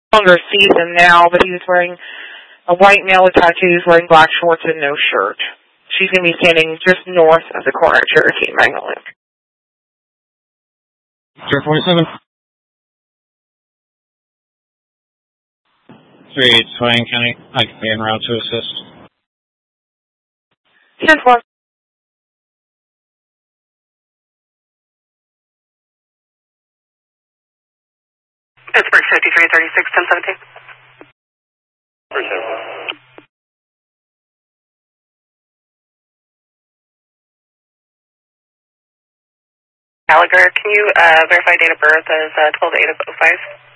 longer sees him now, but he was wearing a white male with tattoos, wearing black shorts and no shirt. She's going to be standing just north of the corner of Cherokee and Magnolia. 047. 38 Swain County. I can be en route to assist. 10-4. Pittsburgh 5336, 1017. Gallagher, can you verify date of birth as 12/8/05?